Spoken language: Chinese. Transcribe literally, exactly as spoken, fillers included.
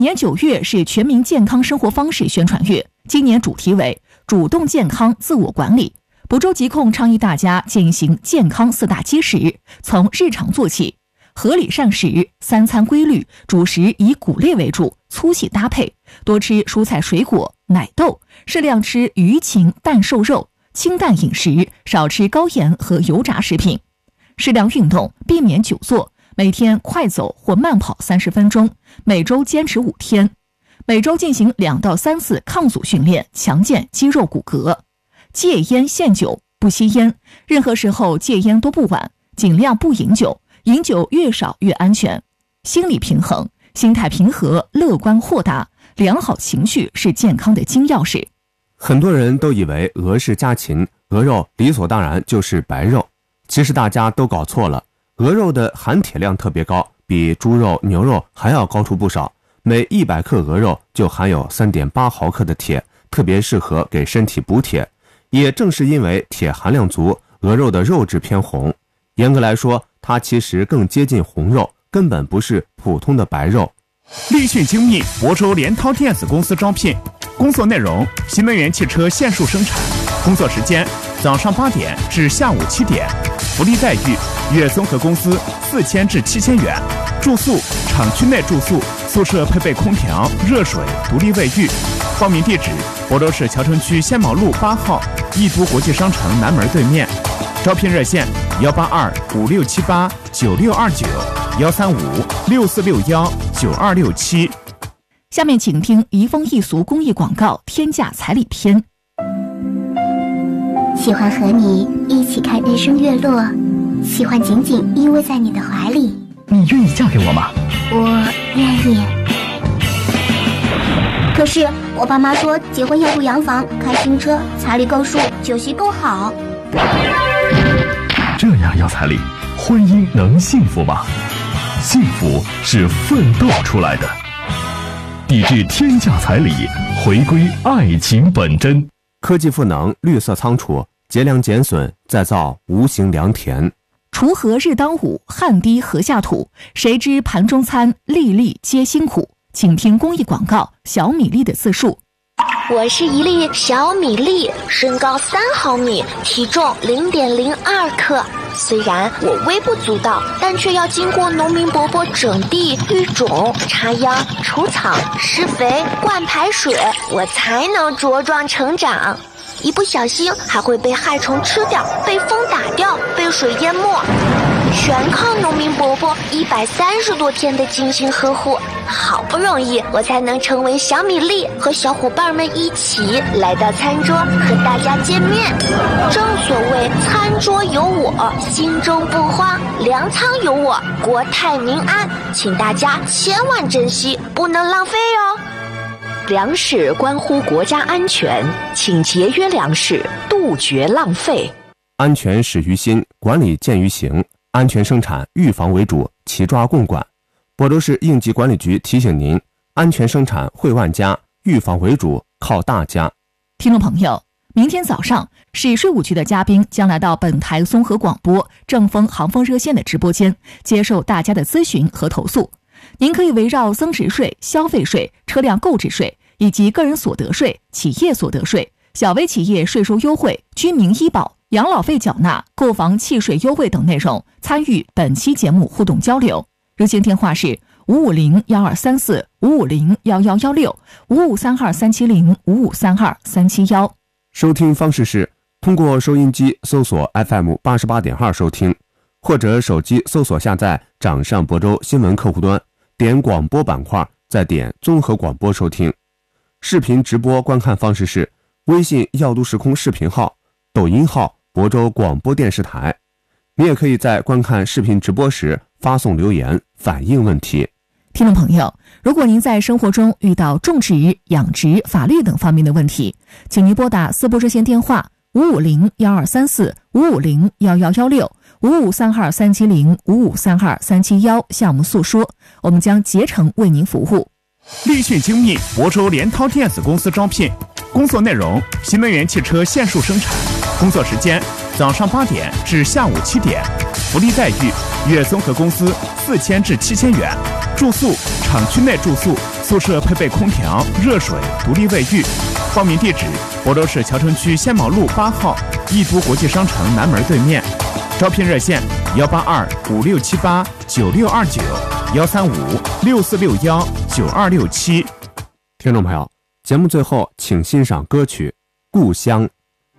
年九月是全民健康生活方式宣传月，今年主题为主动健康自我管理。亳州疾控倡议大家践行健康四大基石，从日常做起，合理膳食，三餐规律，主食以谷类为主，粗细搭配，多吃蔬菜水果、奶豆，适量吃鱼禽蛋瘦肉，清淡饮食，少吃高盐和油炸食品。适量运动，避免久坐，每天快走或慢跑三十分钟，每周坚持五天，每周进行两到三次抗阻训练，强健肌肉骨骼。戒烟限酒，不吸烟，任何时候戒烟都不晚，尽量不饮酒，饮酒越少越安全。心理平衡，心态平和，乐观豁达，良好情绪是健康的金钥匙。 很多人都以为俄式家禽，鹅肉理所当然就是白肉，其实大家都搞错了。鹅肉的含铁量特别高，比猪肉、牛肉还要高出不少，每一百克鹅肉就含有 三点八毫克的铁，特别适合给身体补铁。也正是因为铁含量足，鹅肉的肉质偏红，严格来说它其实更接近红肉，根本不是普通的白肉。 立讯精密亳州联涛电子公司招聘，工作内容：新能源汽车线束生产，工作时间早上八点至下午七点，福利待遇：月综合工资四千至七千元，住宿厂区内住宿，宿舍配备空调、热水、独立卫浴。报名地址：亳州市桥城区仙毛路八号易都国际商城南门对面。招聘热线：幺八二五六七八九六二九，幺三五六四六幺九二六七。 下面请听移风易俗公益广告天价彩礼篇。 喜欢和你一起看日升月落，喜欢紧紧依偎在你的怀里。 你愿意嫁给我吗？ 我愿意。可是我爸妈说结婚要住洋房，开新车，彩礼够数，酒席更好。 这样要彩礼，婚姻能幸福吗？幸福是奋斗出来的。抵制天价彩礼，回归爱情本真。 科技赋能绿色仓储，节粮减损，再造无形良田。 锄禾日当午，汗滴禾下土，谁知盘中餐，粒粒皆辛苦。请听公益广告小米粒的自述。 我是一粒小米粒，身高三毫米，体重零点零二克。虽然我微不足道，但却要经过农民伯伯整地、育种、插秧、除草、施肥、灌排水，我才能茁壮成长。一不小心还会被害虫吃掉，被风打掉，被水淹没，全靠农民伯伯一百三十多天的精心呵护，好不容易我才能成为小米粒，和小伙伴们一起来到餐桌和大家见面。正所谓餐桌有我，心中不慌，粮仓有我，国泰民安，请大家千万珍惜，不能浪费哦。粮食关乎国家安全，请节约粮食，杜绝浪费。 安全始于心，管理见于行，安全生产预防为主，齐抓共管。亳州市应急管理局提醒您，安全生产惠万家，预防为主，靠大家。 听众朋友，明天早上市税务局的嘉宾将来到本台综合广播正风航风热线的直播间，接受大家的咨询和投诉。您可以围绕增值税、消费税、车辆购置税以及个人所得税、企业所得税、小微企业税收优惠、居民医保、养老费缴纳、购房契税优惠等内容参与本期节目互动交流。热线电话是五五零幺二三四五五零幺幺幺六五五三二三七零五五三二三七幺。 收听方式是通过收音机搜索 F M 八十八点二 收听，或者手机搜索下载掌上亳州新闻客户端，点广播板块，再点综合广播收听。视频直播观看方式是微信耀都时空视频号、抖音号亳州广播电视台。你也可以在观看视频直播时发送留言反映问题。 听众朋友，如果您在生活中遇到种植、养殖、法律等方面的问题，请您拨打四部热线电话五五零幺二三四五五零幺幺幺六五五三二三七零五五三二三七幺向我们诉说，我们将竭诚为您服务。 立讯精密亳州联涛电子公司招聘，工作内容：新能源汽车线束生产，工作时间早上八点至下午七点，福利待遇：月综合工资四千至七千元，住宿厂区内住宿， 宿舍配备空调、热水、独立卫浴。报名地址：亳州市谯城区仙毛路八号易都国际商城南门对面。招聘热线：幺八二五六七八九六二九，幺三五六四六幺九二六七。 听众朋友，节目最后请欣赏歌曲《故乡